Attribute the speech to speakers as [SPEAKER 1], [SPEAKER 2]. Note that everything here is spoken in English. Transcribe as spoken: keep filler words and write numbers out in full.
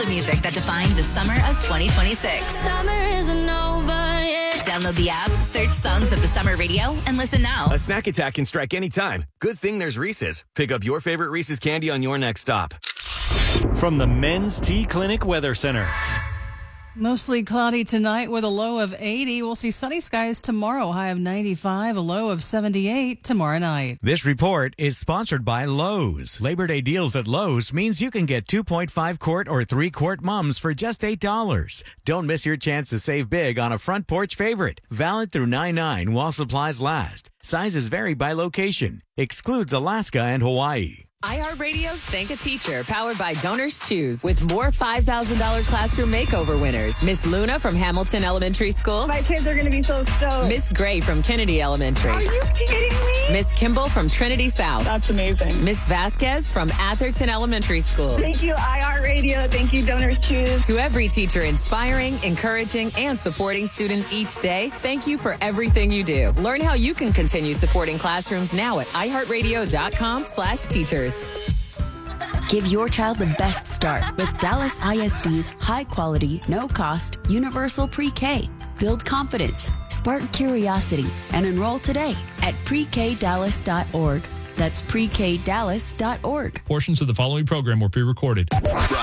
[SPEAKER 1] the music that defined the summer of twenty twenty-six.
[SPEAKER 2] Summer isn't over yet.
[SPEAKER 1] Download the app, search songs of the summer radio, and listen now.
[SPEAKER 3] A snack attack can strike anytime. Good thing there's Reese's. Pick up your favorite Reese's candy on your next stop.
[SPEAKER 4] From the Men's Tea Clinic Weather Center.
[SPEAKER 5] Mostly cloudy tonight with a low of eighty. We'll see sunny skies tomorrow, high of ninety-five, a low of seventy-eight tomorrow night.
[SPEAKER 6] This report is sponsored by Lowe's. Labor Day deals at Lowe's means you can get two point five quart or three quart mums for just eight dollars. Don't miss your chance to save big on a front porch favorite. Valid through nine nine while supplies last. Sizes vary by location. Excludes Alaska and Hawaii.
[SPEAKER 7] iHeartRadio's Thank a Teacher, powered by Donors Choose, with more five thousand dollars classroom makeover winners. Miss Luna from Hamilton Elementary School.
[SPEAKER 8] My kids are going to be so stoked.
[SPEAKER 7] Miss Gray from Kennedy Elementary.
[SPEAKER 8] Are you kidding me?
[SPEAKER 7] Miss Kimball from Trinity South.
[SPEAKER 8] That's amazing.
[SPEAKER 7] Miss Vasquez from Atherton Elementary School.
[SPEAKER 8] Thank you, iHeartRadio. Thank you, Donors Choose.
[SPEAKER 7] To every teacher inspiring, encouraging, and supporting students each day, thank you for everything you do. Learn how you can continue supporting classrooms now at iHeartRadio.com slash teachers.
[SPEAKER 9] Give your child the best start with Dallas I S D's high-quality, no-cost, universal pre-K. Build confidence, spark curiosity, and enroll today at pre k dallas dot org. That's pre k dallas dot org.
[SPEAKER 10] Portions of the following program were pre-recorded.